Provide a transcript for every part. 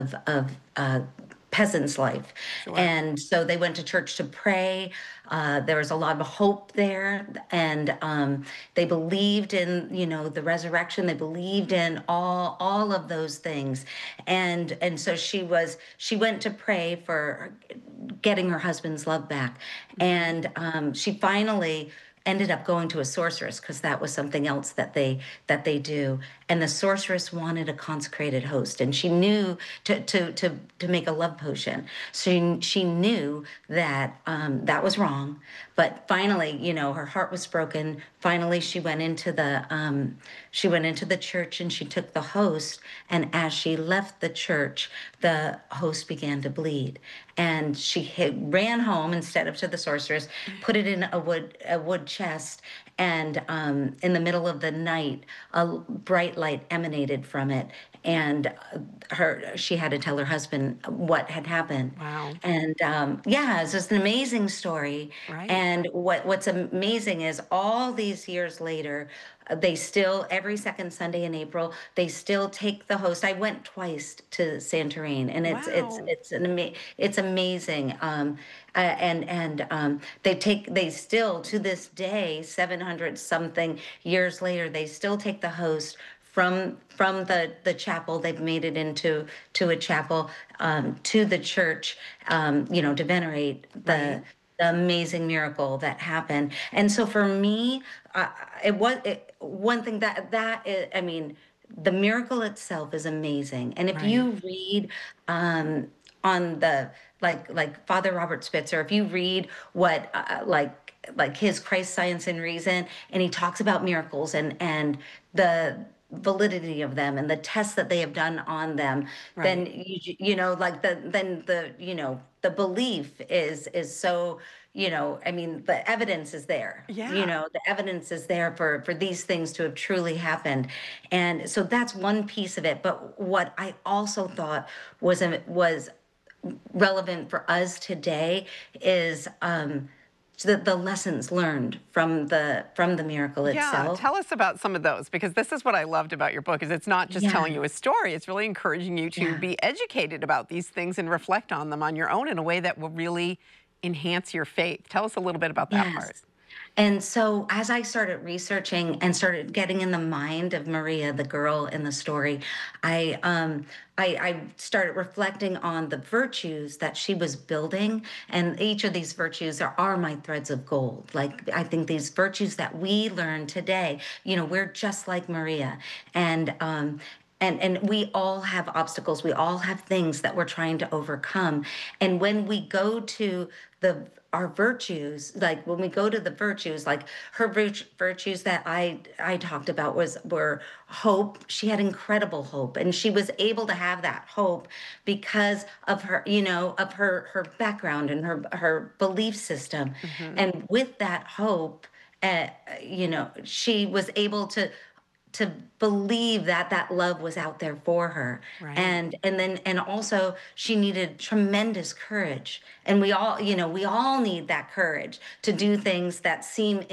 of peasant's life. Sure. And so they went to church to pray. There was a lot of hope there, and they believed in, the resurrection. They believed in all of those things, and so she went to pray for getting her husband's love back, Mhm. and she finally ended up going to a sorceress because that was something else that they do. And the sorceress wanted a consecrated host, and she knew to make a love potion. So she knew that that was wrong. But finally, her heart was broken. Finally, she went into the church, and she took the host. And as she left the church, the host began to bleed, and ran home instead of to the sorceress, put it in a wood chest, and in the middle of the night, a bright light emanated from it, and she had to tell her husband what had happened. Wow. And yeah, it's just an amazing story. Right. And what's amazing is all these years later, they still, every second Sunday in April, they still take the host. I went twice to Santorini, and Wow. it's amazing. They still, to this day, 700 something years later, they still take the host from the chapel. They've made it to a chapel, to the church, to venerate Right. the amazing miracle that happened. And so for me, one thing that is, I mean, the miracle itself is amazing. And if Right. you read um, on the like Father Robert Spitzer, if you read what like his Christ, Science, and Reason, and he talks about miracles and the validity of them and the tests that they have done on them, then Right. like the belief is so, I mean, the evidence is there. Yeah. The evidence is there for these things to have truly happened. And so that's one piece of it. But what I also thought was relevant for us today is the lessons learned from the miracle Yeah, itself. tell us about some of those because this is what I loved about your book is it's not just Yeah, telling you a story, it's really encouraging you to yeah, be educated about these things and reflect on them on your own in a way that will really enhance your faith. Tell us a little bit about that part. yes. And so as I started researching and started getting in the mind of Maria, the girl in the story, I started reflecting on the virtues that she was building. And each of these virtues are my threads of gold. Like, I think these virtues that we learn today, we're just like Maria. And we all have obstacles. We all have things that we're trying to overcome. And when we go to our virtues, like when we go to the virtues, like her virtues that I talked about were hope. She had incredible hope, and she was able to have that hope because of her background and her belief system. Hmm. And with that hope, she was able to believe that that love was out there for her. Right. And also she needed tremendous courage, and we all need that courage to do things that seem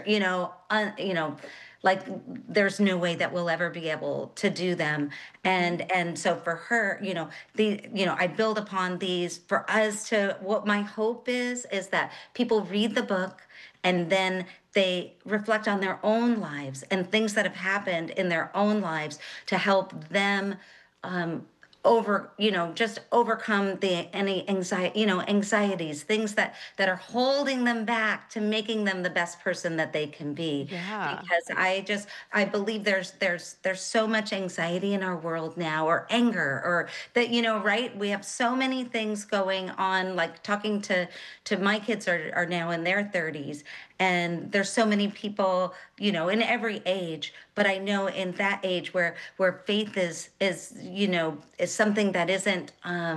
like there's no way that we'll ever be able to do them. Hmm. And so for her, I build upon these for us. To what my hope is that people read the book, and then they reflect on their own lives and things that have happened in their own lives to help them um, just overcome any anxieties, things that are holding them back to making them the best person that they can be. Yeah. Because I believe there's so much anxiety in our world now, or anger, or that, right, we have so many things going on. Like, talking to my kids are now in their 30s, and there's so many people, in every age. But I know in that age where faith is something that isn't,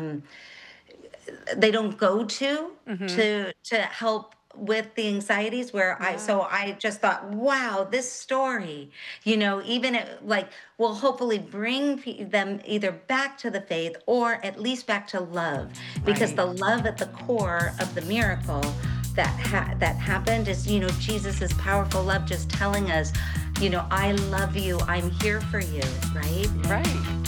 they don't go to Hmm. to help with the anxieties. Where I Yeah. so I just thought, wow, this story, even like, will hopefully bring them either back to the faith, or at least back to love. Because Right. the love at the core of the miracle that happened is, Jesus's powerful love, just telling us, I love you, I'm here for you, right? Right.